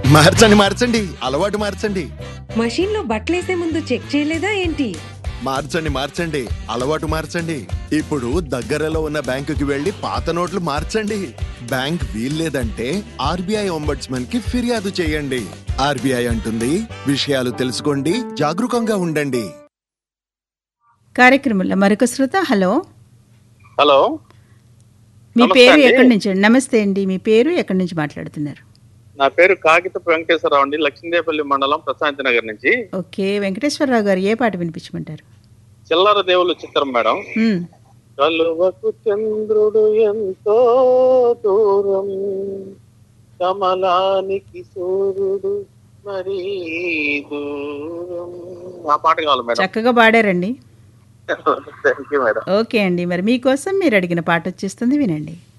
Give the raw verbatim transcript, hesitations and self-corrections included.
మార్చండి మార్చండి అలవాటు మార్చండి. మషీన్ లో బట్టలేసే ముందు చెక్ చేయలేదా ఏంటి? మార్చండి మార్చండి అలవాటు మార్చండి. ఇప్పుడు దగ్గరలో ఉన్న బ్యాంకుకి వెళ్లి పాత నోట్లు మార్చండి. బ్యాంక్ వీల్లేదంటే ఆర్బీఐ ఒంబడ్స్మన్ కి ఫిర్యాదు చేయండి. ఆర్బీఐ అంటుంది, విషయాలు తెలుసుకోండి, జాగరూకంగా ఉండండి. కార్యక్రమంలో మరొక శ్రోత. హలో హలో, మీ నమస్తే పేరు అండి. ఎక్కడి నుంచి? నమస్తే అండి, మీ పేరు ఎక్కడి నుంచి మాట్లాడుతున్నారు? నా పేరు కాగితపు వెంకటేశ్వరరావు అండి, లక్ష్మీదేపల్లి మండలం ప్రశాంతి నగర్ నుంచి. ఓకే వెంకటేశ్వరరావు గారు, ఏ పాట వినిపించమంటారు? చిల్లర దేవుళ్ళు చిత్రం మేడం. మ్మ్. కలువకు చంద్రుడు ఎంతో దూరం, కమలానికి సూర్యుడు మరీ దూరం. ఆ పాట కావాలి మేడం. చక్కగా పాడారండి. Thank you madam. ఓకే అండి, మరి మీకోసం మీరు అడిగిన పాట వచ్చేస్తుంది, వినండి.